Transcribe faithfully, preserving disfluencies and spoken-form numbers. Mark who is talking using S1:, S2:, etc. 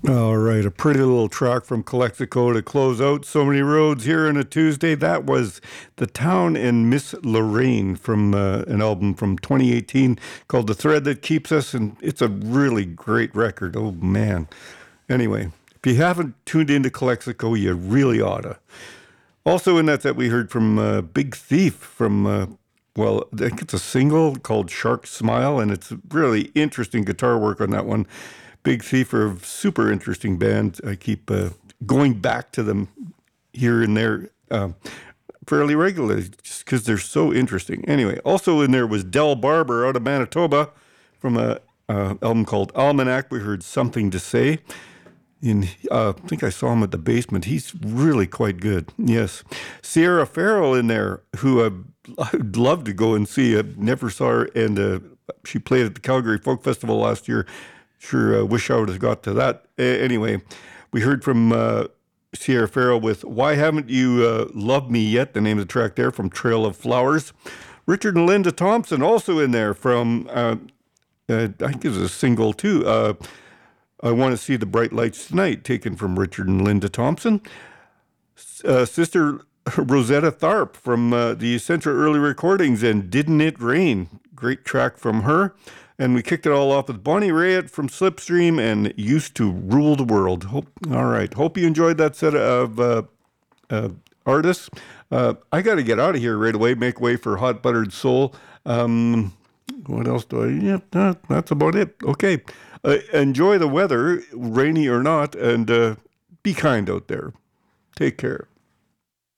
S1: All right, a pretty little track from Calexico to close out So Many Roads here on a Tuesday. That was The Town and Miss Lorraine from uh, an album from twenty eighteen called The Thread That Keeps Us, and it's a really great record. Oh, man. Anyway, if you haven't tuned into Calexico, you really oughta. Also in that set, we heard from uh, Big Thief from, uh, well, I think it's a single called Shark Smile, and it's really interesting guitar work on that one. Big Thief are a super interesting band. I keep uh, going back to them here and there uh, fairly regularly just because they're so interesting. Anyway, also in there was Del Barber out of Manitoba from a uh, album called Almanac. We heard Something to Say. In, uh, I think I saw him at the Basement. He's really quite good. Yes. Sierra Farrell in there, who uh, I'd love to go and see. I never saw her, and uh, she played at the Calgary Folk Festival last year. Sure uh, wish I would have got to that. Uh, anyway, we heard from uh, Sierra Farrell with Why Haven't You uh, Loved Me Yet? The name of the track there from Trail of Flowers. Richard and Linda Thompson also in there from, uh, uh, I think it was a single too, uh, I Want to See the Bright Lights Tonight, taken from Richard and Linda Thompson. Uh, Sister Rosetta Tharpe from uh, the Central Early Recordings and Didn't It Rain? Great track from her. And we kicked it all off with Bonnie Raitt from Slipstream and Used to Rule the World. Hope, all right. Hope you enjoyed that set of uh, uh, artists. Uh, I got to get out of here right away, make way for Hot Buttered Soul. Um, what else do I? Yeah, that, that's about it. Okay. Uh, enjoy the weather, rainy or not, and uh, be kind out there. Take care.